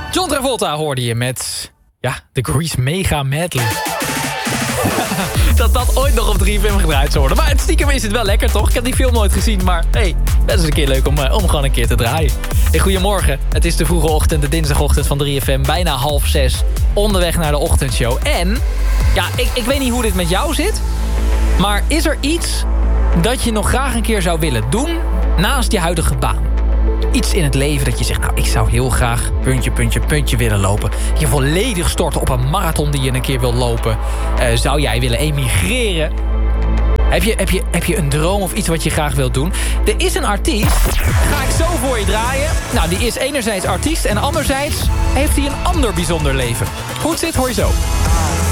John Travolta hoorde je met... Ja, de Grease Mega Medley. dat ooit nog op 3FM gedraaid zou worden. Maar het stiekem is het wel lekker, toch? Ik heb die film nooit gezien, maar hey, dat is een keer leuk om gewoon een keer te draaien. Hey, goedemorgen. Het is de vroege ochtend, de dinsdagochtend van 3FM. Bijna 5:30. Onderweg naar de ochtendshow. En, ja, ik weet niet hoe dit met jou zit. Maar is er iets dat je nog graag een keer zou willen doen naast je huidige baan? Iets in het leven dat je zegt, nou, ik zou heel graag puntje willen lopen. Je volledig storten op een marathon die je een keer wil lopen. Zou jij willen emigreren? Heb je een droom of iets wat je graag wilt doen? Er is een artiest, ga ik zo voor je draaien. Nou, die is enerzijds artiest en anderzijds heeft hij een ander bijzonder leven. Hoe het zit, hoor je zo.